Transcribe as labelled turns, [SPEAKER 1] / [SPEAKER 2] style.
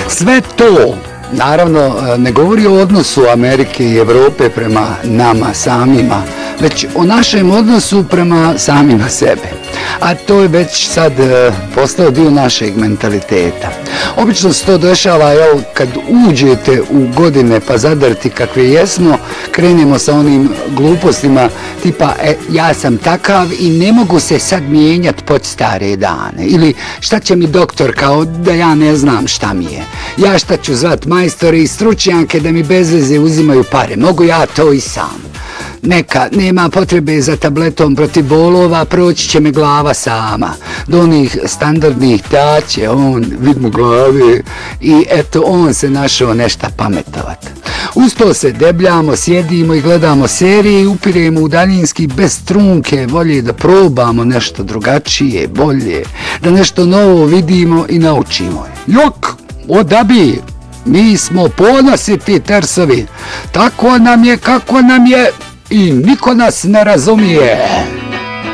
[SPEAKER 1] Sve to naravno ne govori o odnosu Amerike i Evrope prema nama samima, već o našem odnosu prema samima sebe. A to je već sad postao dio našeg mentaliteta. Obično se to dešava, kad uđete u godine pa zadrti kakve jesmo, krenemo sa onim glupostima tipa ja sam takav i ne mogu se sad mijenjati pod stare dane. Ili šta će mi doktor kao da ja ne znam šta mi je. Ja šta ću zvat majstore i stručnjake da mi bez veze uzimaju pare. Mogu ja to i sam. Neka, nema potrebe za tabletom protiv bolova, proći će me glava sama. Do onih standardnih daće, on vid mu glave i eto on se našao nešto pametovat. Uz to se debljamo, sjedimo i gledamo serije i upiremo u daljinski bez trunke volje da probamo nešto drugačije, bolje, da nešto novo vidimo i naučimo. Jok, odabi, mi smo ponositi tersovi, tako nam je kako nam je. I niko nas ne razumije.